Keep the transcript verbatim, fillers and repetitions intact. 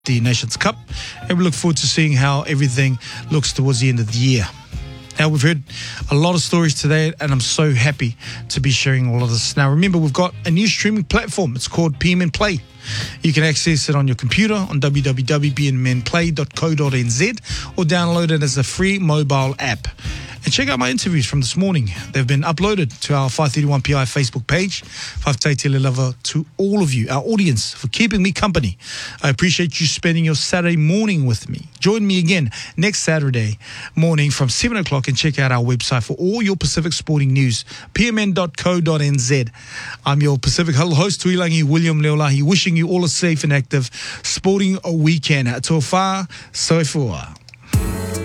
the Nations Cup, and we look forward to seeing how everything looks towards the end of the year. Now, we've heard a lot of stories today, and I'm so happy to be sharing all of this. Now, remember, we've got a new streaming platform. It's called P M N Play. You can access it on your computer on w w w dot p m n play dot co dot n z or download it as a free mobile app. And check out my interviews from this morning. They've been uploaded to our five thirty-one P I Facebook page. Whakataitele lava to all of you, our audience, for keeping me company. I appreciate you spending your Saturday morning with me. Join me again next Saturday morning from seven o'clock and check out our website for all your Pacific sporting news, p m n dot co dot n z. I'm your Pacific Huddle host, Tuilangi William Leolahi, wishing you all a safe and active sporting weekend. Toa wha, soifua.